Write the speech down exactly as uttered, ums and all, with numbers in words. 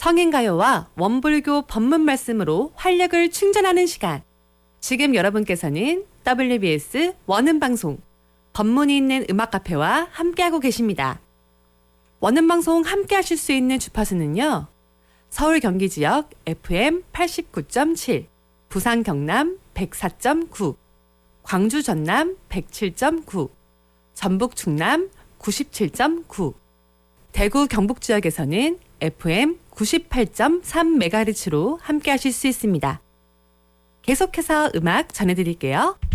성인가요와 원불교 법문 말씀으로 활력을 충전하는 시간. 지금 여러분께서는 더블유비에스 원음방송 법문이 있는 음악카페와 함께하고 계십니다. 원음방송 함께하실 수 있는 주파수는요. 서울 경기 지역 에프엠 팔십구 점 칠, 부산 경남 백사 점 구, 광주 전남 백칠 점 구, 전북 충남 구십칠 점 구, 대구 경북 지역에서는 에프엠 구십팔 점 삼 메가헤르츠로 함께하실 수 있습니다. 계속해서 음악 전해드릴게요.